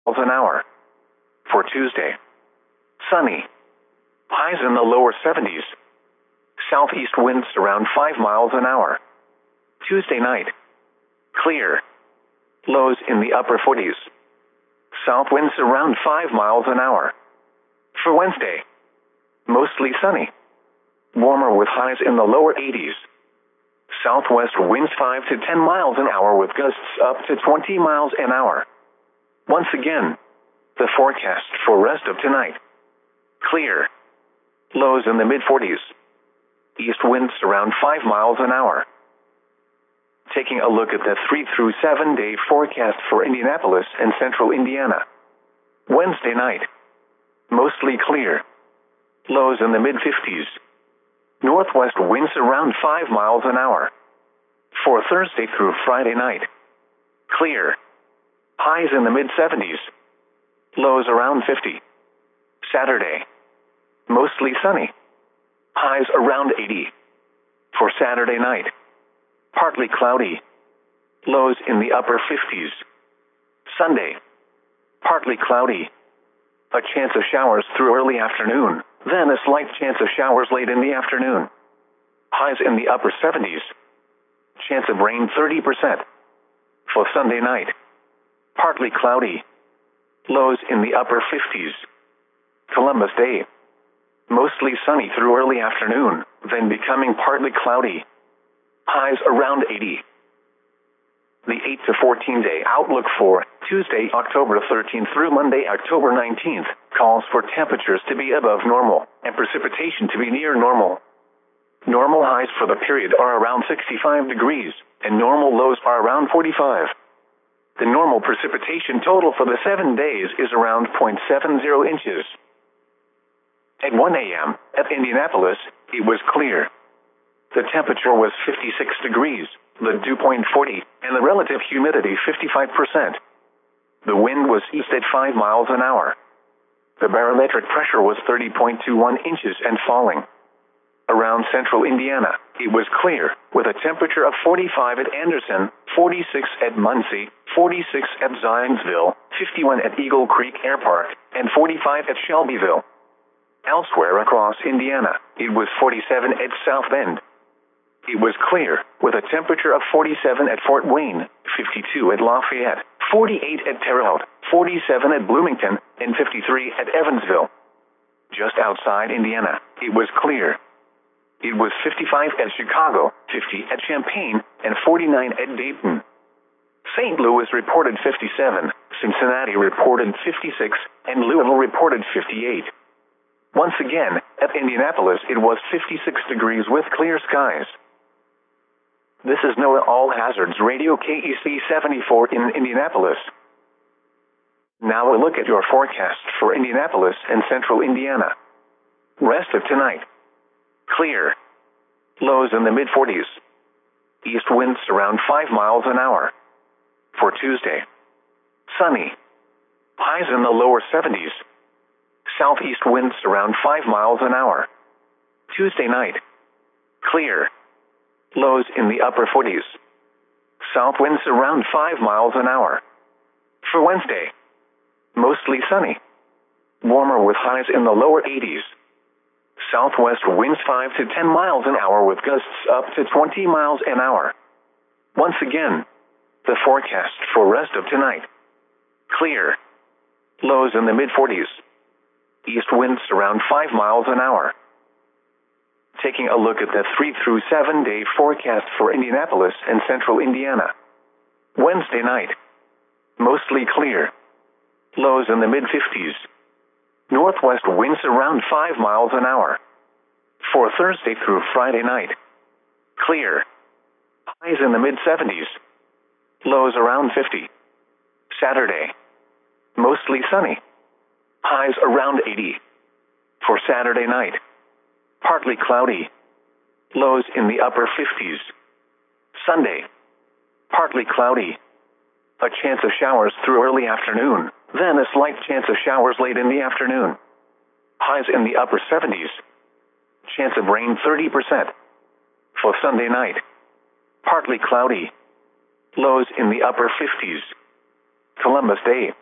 an hour. For Tuesday, sunny. Highs in the lower 70s. Southeast winds around 5 miles an hour. Tuesday night, clear. Lows in the upper 40s. South winds around 5 miles an hour. For Wednesday, mostly sunny. Warmer with highs in the lower 80s. Southwest winds 5 to 10 miles an hour with gusts up to 20 miles an hour. Once again, the forecast for rest of tonight. Clear. Lows in the mid-40s. East winds around 5 miles an hour. Taking a look at the 3 through 7 day forecast for Indianapolis and central Indiana. Wednesday night, mostly clear. Lows in the mid-50s. Northwest winds around 5 miles an hour. For Thursday through Friday night, clear. Highs in the mid-70s. Lows around 50. Saturday, mostly sunny. Highs around 80. For Saturday night, partly cloudy. Lows in the upper 50s. Sunday, partly cloudy. A chance of showers through early afternoon, then a slight chance of showers late in the afternoon. Highs in the upper 70s. Chance of rain 30%. For Sunday night, partly cloudy. Lows in the upper 50s. Columbus Day, mostly sunny through early afternoon, then becoming partly cloudy. Highs around 80. The 8 to 14 day outlook for Tuesday, October 13th through Monday, October 19th, calls for temperatures to be above normal and precipitation to be near normal. Normal highs for the period are around 65 degrees, and normal lows are around 45. The normal precipitation total for the 7 days is around 0.70 inches. At 1 a.m., at Indianapolis, it was clear. The temperature was 56 degrees, the dew point 40, and the relative humidity 55%. The wind was east at 5 miles an hour. The barometric pressure was 30.21 inches and falling. Around central Indiana, it was clear, with a temperature of 45 at Anderson, 46 at Muncie, 46 at Zionsville, 51 at Eagle Creek Air Park, and 45 at Shelbyville. Elsewhere across Indiana, it was 47 at South Bend. It was clear, with a temperature of 47 at Fort Wayne, 52 at Lafayette, 48 at Terre Haute, 47 at Bloomington, and 53 at Evansville. Just outside Indiana, it was clear. It was 55 at Chicago, 50 at Champaign, and 49 at Dayton. St. Louis reported 57, Cincinnati reported 56, and Louisville reported 58. Once again, at Indianapolis, it was 56 degrees with clear skies. This is NOAA All Hazards Radio KEC 74 in Indianapolis. Now a look at your forecast for Indianapolis and central Indiana. Rest of tonight. Clear. Lows in the mid-40s. East winds around 5 miles an hour. For Tuesday, sunny. Highs in the lower 70s. Southeast winds around 5 miles an hour. Tuesday night, clear. Lows in the upper 40s. South winds around 5 miles an hour. For Wednesday, mostly sunny. Warmer with highs in the lower 80s. Southwest winds 5 to 10 miles an hour with gusts up to 20 miles an hour. Once again, the forecast for rest of tonight. Clear. Lows in the mid-40s. East winds around 5 miles an hour. Taking a look at the 3 through 7 day forecast for Indianapolis and central Indiana. Wednesday night, mostly clear. Lows in the mid-50s. Northwest winds around 5 miles an hour. For Thursday through Friday night, clear. Highs in the mid-70s. Lows around 50. Saturday, mostly sunny. Highs around 80. For Saturday night, partly cloudy. Lows in the upper 50s. Sunday, partly cloudy. A chance of showers through early afternoon, then a slight chance of showers late in the afternoon. Highs in the upper 70s. Chance of rain 30%. For Sunday night, partly cloudy. Lows in the upper 50s. Columbus Day,